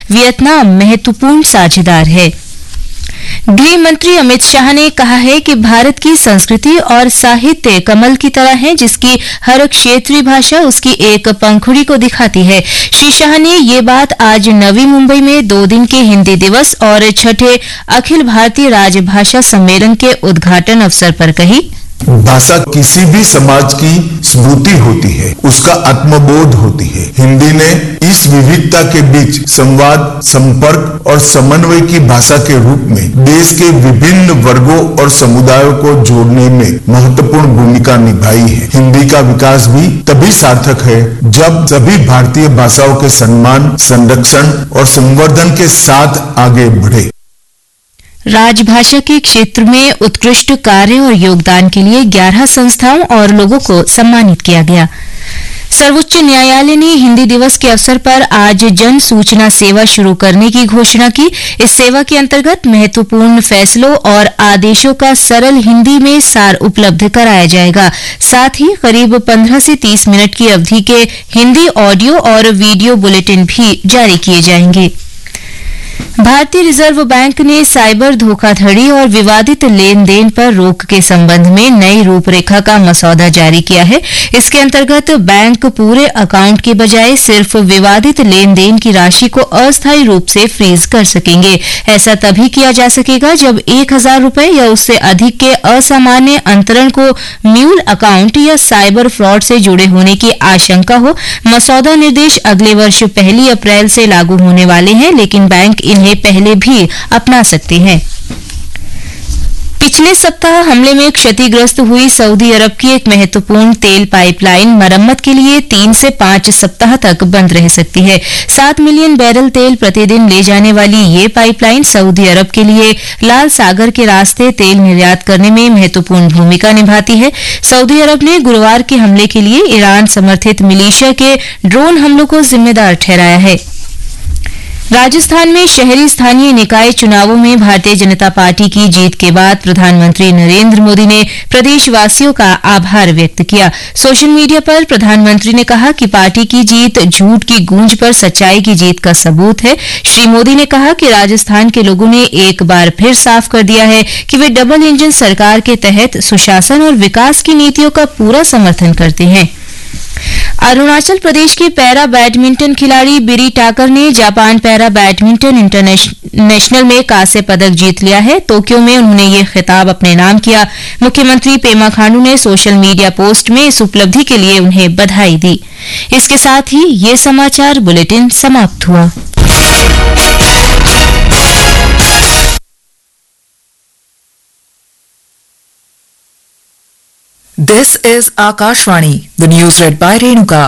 Vietnam महत्वपूर्ण साझेदार है। गृह मंत्री अमित शाह ने कहा है कि भारत की संस्कृति और साहित्य कमल की तरह है, जिसकी हर क्षेत्रीय भाषा उसकी एक पंखुड़ी को दिखाती है। श्री शाह ने ये बात आज नवी मुंबई में 2 दिन के हिंदी दिवस और 6ठे अखिल भारतीय राजभाषा सम्मेलन के उद्घाटन अवसर पर कही। भाषा किसी भी समाज की स्मृति होती है, उसका आत्मबोध होती है। हिंदी ने इस विविधता के बीच संवाद, संपर्क और समन्वय की भाषा के रूप में देश के विभिन्न वर्गों और समुदायों को जोड़ने में महत्वपूर्ण भूमिका निभाई है। हिंदी का विकास भी तभी सार्थक है जब सभी भारतीय भाषाओं के सम्मान, संरक्षण और संवर्धन के साथ आगे बढ़े। राजभाषा के क्षेत्र में उत्कृष्ट कार्य और योगदान के लिए 11 संस्थाओं और लोगों को सम्मानित किया गया। सर्वोच्च न्यायालय ने हिंदी दिवस के अवसर पर आज जन सूचना सेवा शुरू करने की घोषणा की। इस सेवा के अंतर्गत महत्वपूर्ण फैसलों और आदेशों का सरल हिंदी में सार उपलब्ध कराया जाएगा। साथ ही करीब 15 से 30 मिनट की अवधि के हिंदी ऑडियो और वीडियो बुलेटिन भी जारी किए जाएंगे। भारतीय रिजर्व बैंक ने साइबर धोखाधड़ी और विवादित लेन देन पर रोक के संबंध में नई रूपरेखा का मसौदा जारी किया है। इसके अंतर्गत बैंक पूरे अकाउंट के बजाय सिर्फ विवादित लेन देन की राशि को अस्थायी रूप से फ्रीज कर सकेंगे। ऐसा तभी किया जा सकेगा जब 1000 रुपए या उससे अधिक के असामान्य अंतरण को म्यूल अकाउंट या साइबर फ्रॉड से जुड़े होने की आशंका हो। मसौदा निर्देश अगले वर्ष 1 अप्रैल से लागू होने वाले हैं, लेकिन बैंक इन्हें पहले भी अपना सकते हैं। पिछले सप्ताह हमले में क्षतिग्रस्त हुई सऊदी अरब की एक महत्वपूर्ण तेल पाइपलाइन मरम्मत के लिए 3 से 5 सप्ताह तक बंद रह सकती है। 7 मिलियन बैरल तेल प्रतिदिन ले जाने वाली ये पाइपलाइन सऊदी अरब के लिए लाल सागर के रास्ते तेल निर्यात करने में महत्वपूर्ण भूमिका निभाती है। सऊदी अरब ने गुरुवार के हमले के लिए ईरान समर्थित मिलिशिया के ड्रोन हमलों को जिम्मेदार ठहराया है। राजस्थान में शहरी स्थानीय निकाय चुनावों में भारतीय जनता पार्टी की जीत के बाद प्रधानमंत्री नरेंद्र मोदी ने प्रदेशवासियों का आभार व्यक्त किया। सोशल मीडिया पर प्रधानमंत्री ने कहा कि पार्टी की जीत झूठ की गूंज पर सच्चाई की जीत का सबूत है। श्री मोदी ने कहा कि राजस्थान के लोगों ने एक बार फिर साफ कर दिया है कि वे डबल इंजन सरकार के तहत सुशासन और विकास की नीतियों का पूरा समर्थन करते हैं। अरुणाचल प्रदेश के पैरा बैडमिंटन खिलाड़ी बिरी टाकर ने जापान पैरा बैडमिंटन इंटरनेशनल में कांस्य पदक जीत लिया है। टोक्यो में उन्होंने ये खिताब अपने नाम किया। मुख्यमंत्री पेमा खांडू ने सोशल मीडिया पोस्ट में इस उपलब्धि के लिए उन्हें बधाई दी। इसके साथ ही ये समाचार बुलेटिन समाप्त हुआ। This is Akashvani, the news read by Renuka.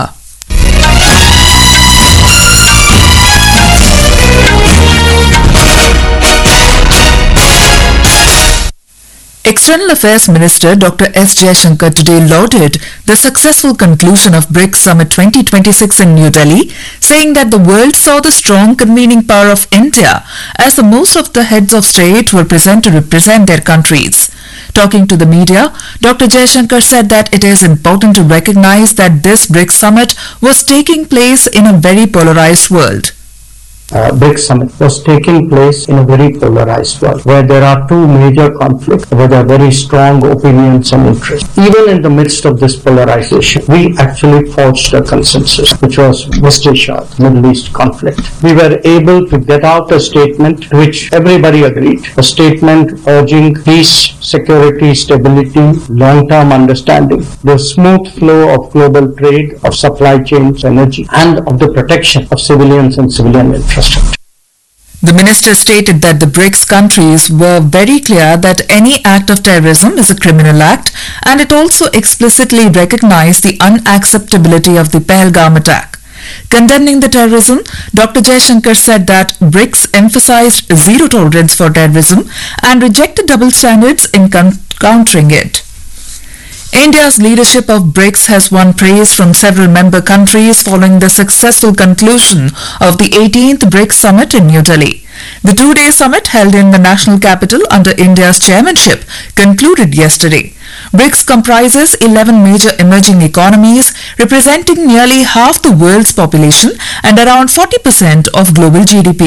External Affairs Minister Dr. S. Jaishankar today lauded the successful conclusion of BRICS Summit 2026 in New Delhi, saying that the world saw the strong convening power of India as the most of the heads of state were present to represent their countries. Talking to the media, Dr. Jaishankar said that it is important to recognize that this BRICS Summit was taking place in a very polarized world. BRICS Summit was taking place in a very polarized world where there are two major conflicts with a very strong opinions and interests. Even in the midst of this polarization, we actually forged a consensus, which was West Asia, Middle East conflict. We were able to get out a statement which everybody agreed, a statement urging peace, security, stability, long-term understanding, the smooth flow of global trade, of supply chains, energy, and of the protection of civilians and civilian infrastructure. The minister stated that the BRICS countries were very clear that any act of terrorism is a criminal act, and it also explicitly recognized the unacceptability of the Pahalgam attack. Condemning the terrorism, Dr. Jaishankar said that BRICS emphasized zero tolerance for terrorism and rejected double standards in countering it. India's leadership of BRICS has won praise from several member countries following the successful conclusion of the 18th BRICS Summit in New Delhi. The two-day summit held in the national capital under India's chairmanship concluded yesterday. BRICS comprises 11 major emerging economies representing nearly half the world's population and around 40% of global GDP.